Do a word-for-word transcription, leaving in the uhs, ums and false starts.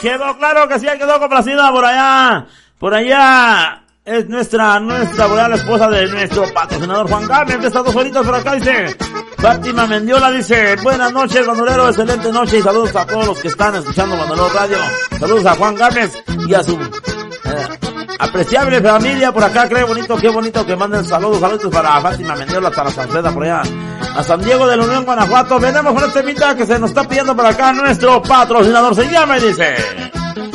quedó claro que sí, quedó complacida por allá. Por allá es nuestra, nuestra la esposa de nuestro patrocinador Juan Carmen, de estas dos horitas por acá, dice. Fátima Mendiola dice, buenas noches, bandolero, excelente noche y saludos a todos los que están escuchando Bandolero Radio. Saludos a Juan Gámez y a su eh, apreciable familia por acá, qué bonito, qué bonito que manden saludos, saludos para Fátima Mendiola, hasta la Sanceda por allá, a San Diego de la Unión, Guanajuato. Venemos con este mitad que se nos está pidiendo por acá nuestro patrocinador, se llama y dice...